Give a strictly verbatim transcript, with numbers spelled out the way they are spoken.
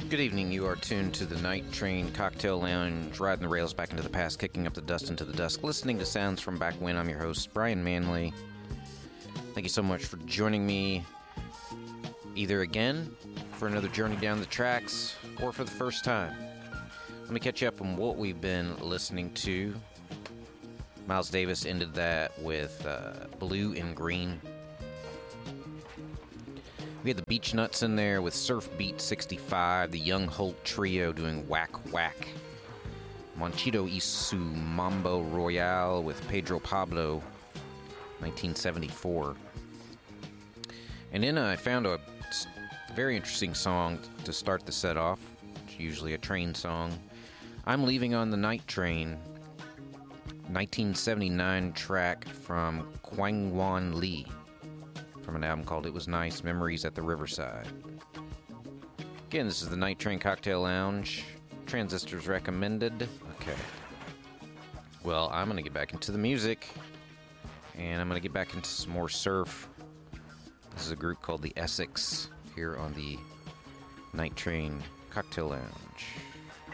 Good evening. You are tuned to the Night Train Cocktail Lounge, riding the rails back into the past, kicking up the dust into the dusk, listening to sounds from back when. I'm your host, Brian Manley. Thank you so much for joining me, either again for another journey down the tracks or for the first time. Let me catch you up on what we've been listening to. Miles Davis ended that with uh, Blue and Green. We had the Beach Nuts in there with Surf Beat sixty-five, the Young Holt Trio doing Whack Whack, Monchito Isu Mambo Royale with Pedro Pablo, nineteen seventy-four. And then I found a very interesting song to start the set off. It's usually a train song. I'm Leaving on the Night Train, nineteen seventy-nine track from Kwang Wan Lee, from an album called It Was Nice, Memories at the Riverside. Again, this is the Night Train Cocktail Lounge. Transistors recommended. Okay. Well, I'm going to get back into the music, and I'm going to get back into some more surf. This is a group called the Essex here on the Night Train Cocktail Lounge.